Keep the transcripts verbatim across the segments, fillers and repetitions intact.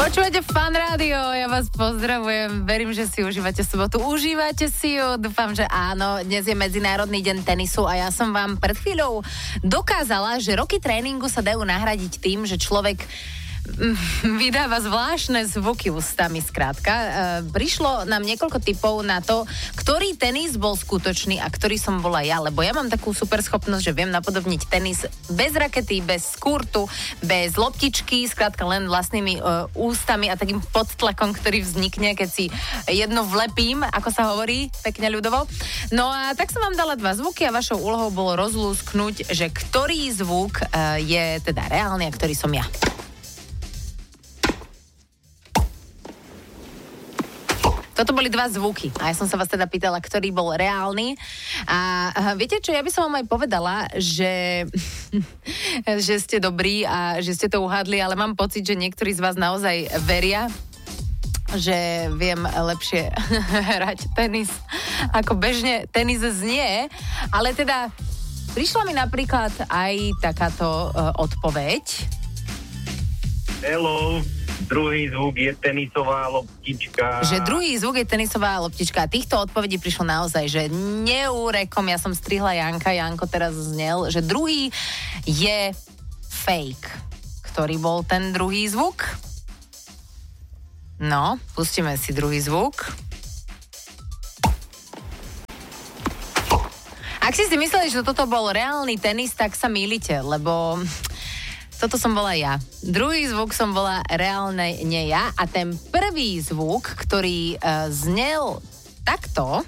Počúvate Fan Rádio, ja vás pozdravujem, verím, že si užívate sobotu. Užívate si ju, dúfam, že áno. Dnes je Medzinárodný deň tenisu a ja som vám pred chvíľou dokázala, že roky tréningu sa dajú nahradiť tým, že človek vydáva zvláštne zvuky ústami, skrátka. E, prišlo nám niekoľko tipov na to, ktorý tenis bol skutočný a ktorý som bola ja, lebo ja mám takú super schopnosť, že viem napodobniť tenis bez rakety, bez kurtu, bez loptičky, skrátka len vlastnými e, ústami a takým podtlakom, ktorý vznikne, keď si jedno vlepím, ako sa hovorí, pekne ľudovo. No a tak som vám dala dva zvuky a vašou úlohou bolo rozlúsknuť, že ktorý zvuk e, je teda reálny a ktorý som ja. Toto boli dva zvuky a ja som sa vás teda pýtala, ktorý bol reálny. A viete čo, ja by som vám aj povedala, že, že ste dobrí a že ste to uhádli, ale mám pocit, že niektorí z vás naozaj veria, že viem lepšie hrať tenis, ako bežne tenis znie. Ale teda prišla mi napríklad aj takáto uh, odpoveď. Hello. Druhý zvuk je tenisová loptička. Že druhý zvuk je tenisová loptička. Týchto odpovedí prišlo naozaj, že neúrekom. Ja som strihla Janka, Janko teraz znel, že druhý je fake. Ktorý bol ten druhý zvuk? No, pustíme si druhý zvuk. Ak si si mysleli, že toto bol reálny tenis, tak sa mýlite, lebo toto som bola ja. Druhý zvuk som bola reálne nie ja a ten prvý zvuk, ktorý uh, znel takto,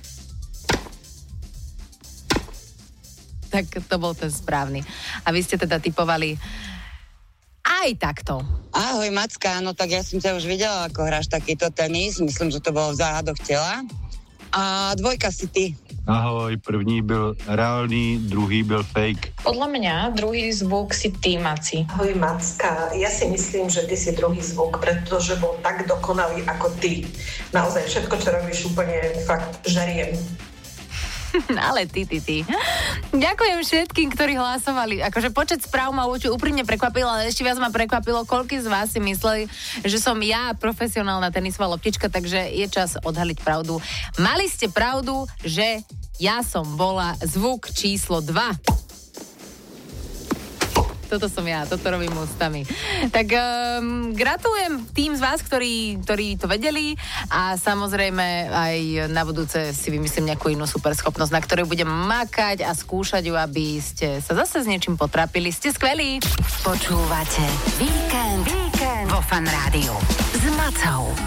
tak to bol ten správny. A vy ste teda typovali aj takto. Ahoj Macka, no tak ja som ťa už videla, ako hráš takýto tenis. Myslím, že to bolo v záhadoch tela. A dvojka si ty. Ahoj, první byl reálný, druhý byl fake. Podľa mňa druhý zvuk si ty, Maci. Ahoj Macka, ja si myslím, že ty si druhý zvuk, pretože bol tak dokonalý ako ty. Naozaj všetko, čo robíš, úplne fakt žeriem. Ale ty, ty, ty. Ďakujem všetkým, ktorí hlasovali. Akože počet správ ma úprimne prekvapilo, ale ešte viac ma prekvapilo, koľký z vás si mysleli, že som ja profesionálna tenisová loptička, takže je čas odhaliť pravdu. Mali ste pravdu, že ja som bola zvuk číslo dva. Toto som ja, toto robím ústami. Tak um, gratulujem tým z vás, ktorí, ktorí to vedeli a samozrejme aj na budúce si vymyslím nejakú inú super schopnosť, na ktorej budem makať a skúšať ju, aby ste sa zase s niečím potrápili. Ste skvelí. Počúvate Víkend, Víkend vo Fan Rádiu s Macou.